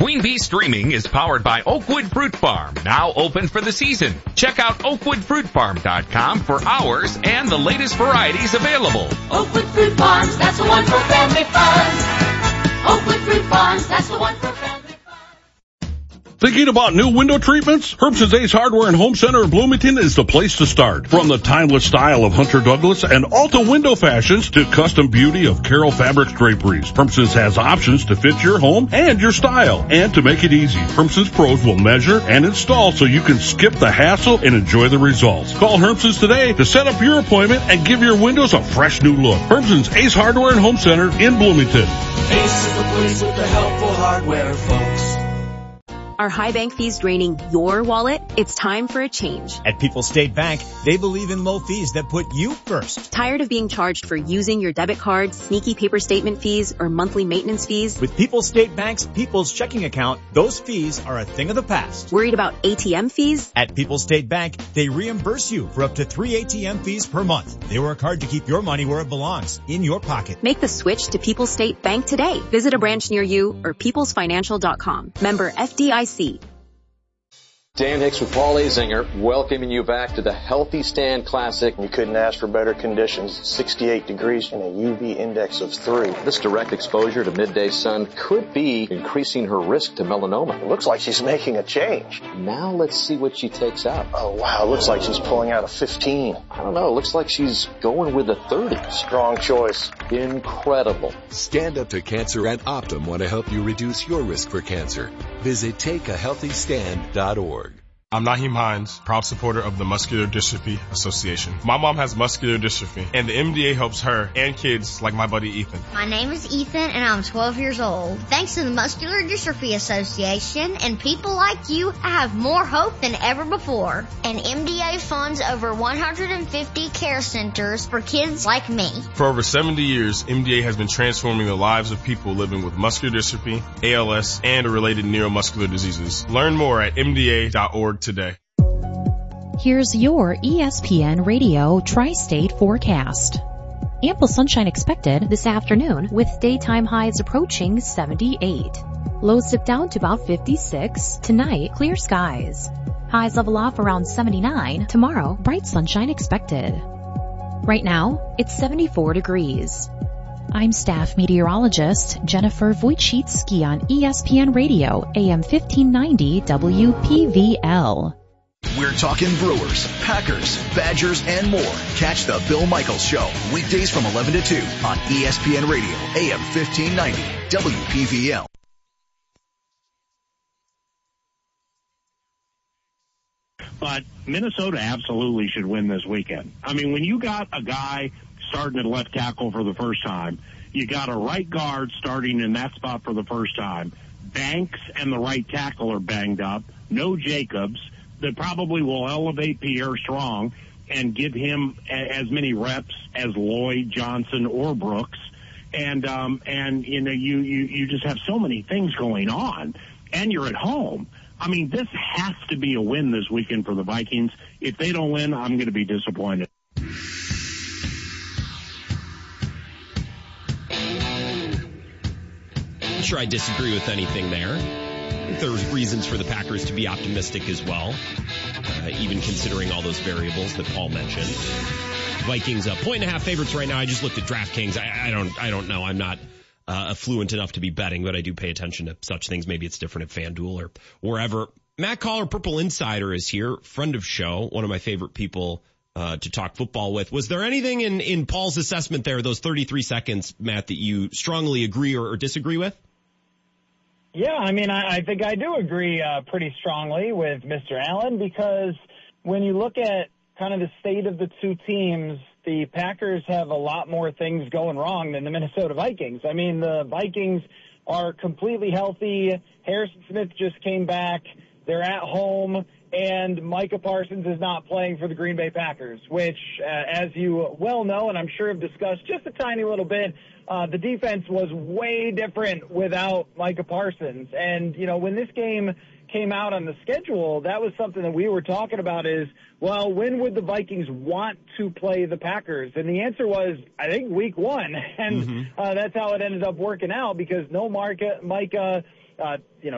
Queen Bee Streaming is powered by Oakwood Fruit Farm, now open for the season. Check out oakwoodfruitfarm.com for hours and the latest varieties available. Oakwood Fruit Farms, that's the one for family fun. Oakwood Fruit Farms, that's the one for family fun. Thinking about new window treatments? Herbst's Ace Hardware and Home Center in Bloomington is the place to start. From the timeless style of Hunter Douglas and Alta window fashions to custom beauty of Carroll Fabrics draperies, Herbst's has options to fit your home and your style. And to make it easy, Herbst's pros will measure and install so you can skip the hassle and enjoy the results. Call Herbst's today to set up your appointment and give your windows a fresh new look. Herbst's Ace Hardware and Home Center in Bloomington. Ace is the place with the helpful hardware, folks. Are high bank fees draining your wallet? It's time for a change. At People's State Bank, they believe in low fees that put you first. Tired of being charged for using your debit card, sneaky paper statement fees, or monthly maintenance fees? With People's State Bank's People's Checking Account, those fees are a thing of the past. Worried about ATM fees? At People's State Bank, they reimburse you for up to 3 ATM fees per month. They work hard to keep your money where it belongs, in your pocket. Make the switch to People's State Bank today. Visit a branch near you or peoplesfinancial.com. Member FDIC. Dan Hicks with Paul Azinger, welcoming you back to the Healthy Stand Classic. You couldn't ask for better conditions. 68 degrees and a UV index of 3. This direct exposure to midday sun could be increasing her risk to melanoma. It looks like she's making a change. Now let's see what she takes out. Oh, wow. It looks like she's pulling out a 15. I don't know. It looks like she's going with a 30. Strong choice. Incredible. Stand Up to Cancer and Optum want to help you reduce your risk for cancer. Visit takeahealthystand.org. I'm Naheem Hines, proud supporter of the Muscular Dystrophy Association. My mom has muscular dystrophy, and the MDA helps her and kids like my buddy Ethan. My name is Ethan, and I'm 12 years old. Thanks to the Muscular Dystrophy Association and people like you, I have more hope than ever before. And MDA funds over 150 care centers for kids like me. For over 70 years, MDA has been transforming the lives of people living with muscular dystrophy, ALS, and related neuromuscular diseases. Learn more at MDA.org today. Here's your ESPN Radio Tri-State forecast. Ample sunshine expected this afternoon with daytime highs approaching 78. Lows dip down to about 56. Tonight, clear skies. Highs level off around 79. Tomorrow, bright sunshine expected. Right now, it's 74 degrees. I'm staff meteorologist Jennifer Wojcicki on ESPN Radio, AM 1590 WPVL. We're talking Brewers, Packers, Badgers, and more. Catch the Bill Michaels Show, weekdays from 11 to 2 on ESPN Radio, AM 1590 WPVL. But Minnesota absolutely should win this weekend. I mean, when you got a guy starting at left tackle for the first time, you got a right guard starting in that spot for the first time. Banks and the right tackle are banged up. No Jacobs. That probably will elevate Pierre Strong and give him as many reps as Lloyd, Johnson, or Brooks. And you know, you just have so many things going on, and you're at home. I mean, this has to be a win this weekend for the Vikings. If they don't win, I'm going to be disappointed. I'm sure I disagree with anything there. I think there's reasons for the Packers to be optimistic as well, even considering all those variables that Paul mentioned. Vikings 1.5 favorites right now. I just looked at DraftKings. I don't know. I'm not fluent enough to be betting, but I do pay attention to such things. Maybe it's different at FanDuel or wherever. Matt Collar, Purple Insider, is here, friend of show, one of my favorite people to talk football with. Was there anything in Paul's assessment there, those 33 seconds, Matt, that you strongly agree or disagree with? Yeah, I mean, I think I do agree pretty strongly with Mr. Allen, because when you look at kind of the state of the two teams, the Packers have a lot more things going wrong than the Minnesota Vikings. I mean, the Vikings are completely healthy. Harrison Smith just came back. They're at home. And Micah Parsons is not playing for the Green Bay Packers, which, as you well know, and I'm sure have discussed just a tiny little bit, the defense was way different without Micah Parsons. And, you know, when this game came out on the schedule, that was something that we were talking about is, well, when would the Vikings want to play the Packers? And the answer was, I think, week 1. And that's how it ended up working out, because no Micah, you know,